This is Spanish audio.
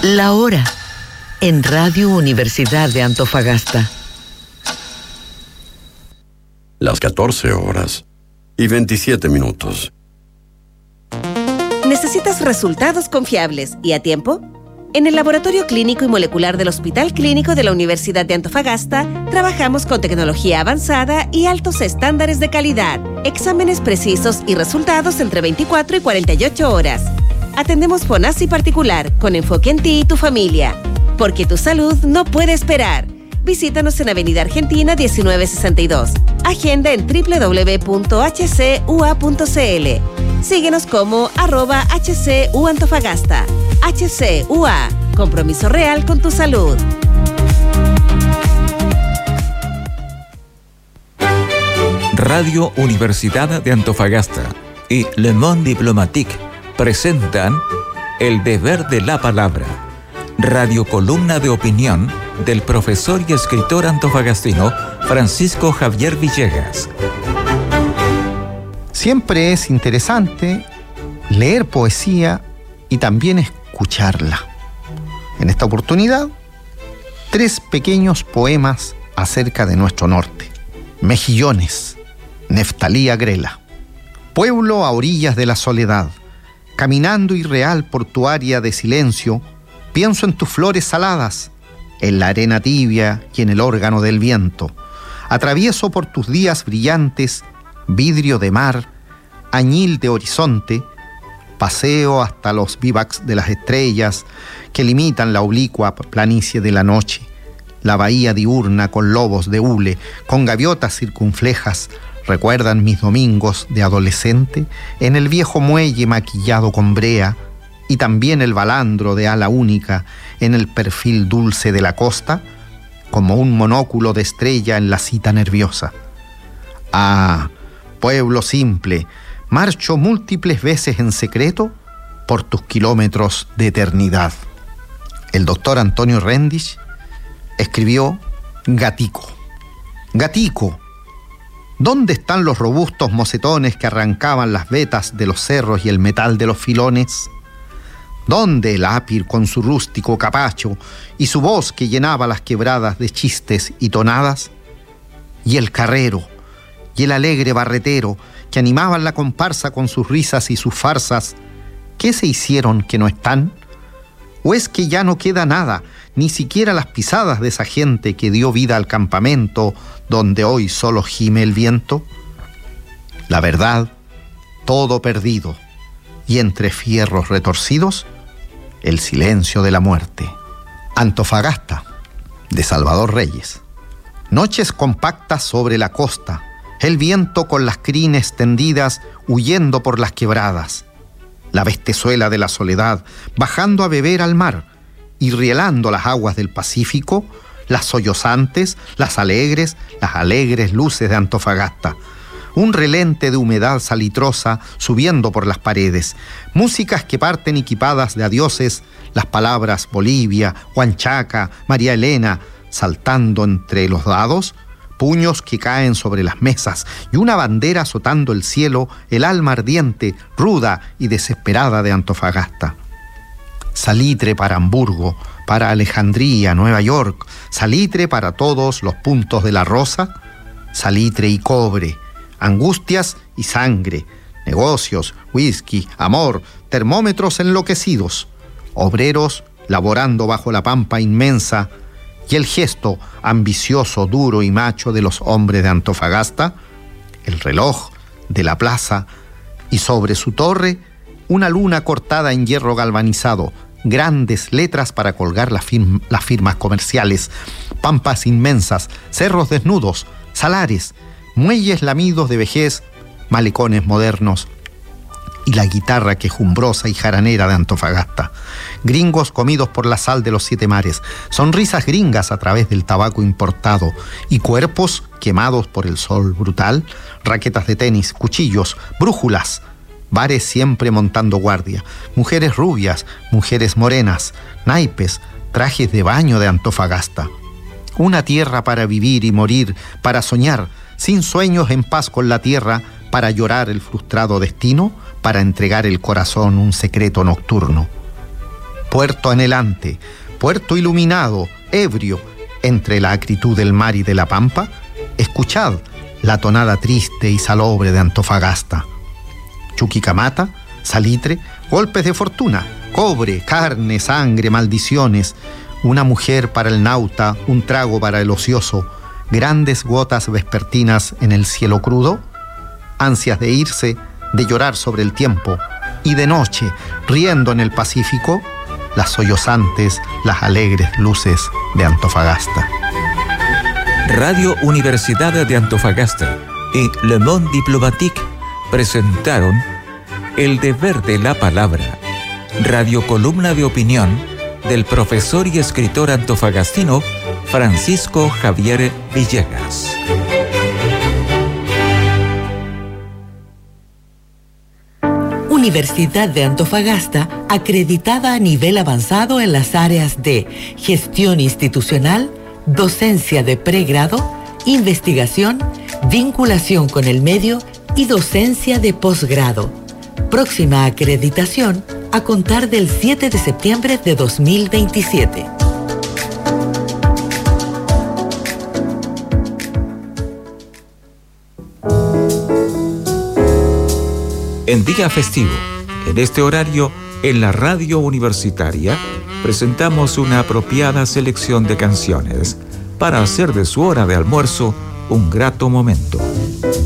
La hora en Radio Universidad de Antofagasta. Las 14:27. ¿Necesitas resultados confiables y a tiempo? En el Laboratorio Clínico y Molecular del Hospital Clínico de la Universidad de Antofagasta trabajamos con tecnología avanzada y altos estándares de calidad, exámenes precisos y resultados entre 24 y 48 horas. Atendemos FONASI particular con enfoque en ti y tu familia, porque tu salud no puede esperar. Visítanos en Avenida Argentina 1962. Agenda en www.hcua.cl. Síguenos como @HCUAntofagasta. HCUA, compromiso real con tu salud. Radio Universidad de Antofagasta y Le Monde Diplomatique presentan El Deber de la Palabra, radiocolumna de opinión del profesor y escritor antofagastino Francisco Javier Villegas. Siempre es interesante leer poesía y también escucharla. En esta oportunidad, 3 pequeños poemas acerca de nuestro norte. Mejillones, Neftalí Agrela. Pueblo a orillas de la soledad, caminando irreal por tu área de silencio, pienso en tus flores saladas, en la arena tibia y en el órgano del viento. Atravieso por tus días brillantes, vidrio de mar, añil de horizonte, paseo hasta los bivaks de las estrellas que limitan la oblicua planicie de la noche, la bahía diurna con lobos de hule, con gaviotas circunflejas, recuerdan mis domingos de adolescente en el viejo muelle maquillado con brea, y también el balandro de ala única en el perfil dulce de la costa, como un monóculo de estrella en la cita nerviosa. Ah, pueblo simple, marcho múltiples veces en secreto por tus kilómetros de eternidad. El doctor Antonio Rendich escribió Gatico. Gatico, ¿dónde están los robustos mocetones que arrancaban las vetas de los cerros y el metal de los filones? ¿Dónde el ápir con su rústico capacho y su voz que llenaba las quebradas de chistes y tonadas? Y el carrero y el alegre barretero que animaban la comparsa con sus risas y sus farsas, ¿qué se hicieron que no están? ¿O es que ya no queda nada, ni siquiera las pisadas de esa gente que dio vida al campamento donde hoy solo gime el viento? La verdad, todo perdido, y entre fierros retorcidos, el silencio de la muerte. Antofagasta, de Salvador Reyes. Noches compactas sobre la costa, el viento con las crines tendidas huyendo por las quebradas, la bestezuela de la soledad bajando a beber al mar y rielando las aguas del Pacífico, las sollozantes, las alegres luces de Antofagasta. Un relente de humedad salitrosa subiendo por las paredes, músicas que parten equipadas de adioses, las palabras Bolivia, Huanchaca, María Elena, saltando entre los dados, puños que caen sobre las mesas y una bandera azotando el cielo, el alma ardiente, ruda y desesperada de Antofagasta. Salitre para Hamburgo, para Alejandría, Nueva York, salitre para todos los puntos de la rosa, salitre y cobre, angustias y sangre, negocios, whisky, amor, termómetros enloquecidos, obreros laborando bajo la pampa inmensa, y el gesto ambicioso, duro y macho de los hombres de Antofagasta, el reloj de la plaza, y sobre su torre una luna cortada en hierro galvanizado, grandes letras para colgar las firmas comerciales, pampas inmensas, cerros desnudos, salares, muelles lamidos de vejez, malecones modernos, y la guitarra quejumbrosa y jaranera de Antofagasta, gringos comidos por la sal de los 7 mares, sonrisas gringas a través del tabaco importado y cuerpos quemados por el sol brutal, raquetas de tenis, cuchillos, brújulas, bares siempre montando guardia, mujeres rubias, mujeres morenas, naipes, trajes de baño de Antofagasta. Una tierra para vivir y morir, para soñar, sin sueños en paz con la tierra, para llorar el frustrado destino, para entregar el corazón un secreto nocturno. puerto anhelante, puerto iluminado, ebrio, entre la acritud del mar y de la pampa, escuchad la tonada triste y salobre de Antofagasta. Chuquicamata, salitre, golpes de fortuna, cobre, carne, sangre, maldiciones, una mujer para el nauta, un trago para el ocioso, grandes gotas vespertinas en el cielo crudo, ansias de irse, de llorar sobre el tiempo, y de noche, riendo en el Pacífico, las sollozantes, las alegres luces de Antofagasta. Radio Universidad de Antofagasta y Le Monde Diplomatique presentaron El deber de la palabra, radiocolumna de opinión del profesor y escritor antofagastino Francisco Javier Villegas. Universidad de Antofagasta, acreditada a nivel avanzado en las áreas de gestión institucional, docencia de pregrado, investigación, vinculación con el medio y docencia de posgrado. Próxima acreditación a contar del 7 de septiembre de 2027. En día festivo, en este horario, en la radio universitaria, presentamos una apropiada selección de canciones para hacer de su hora de almuerzo un grato momento.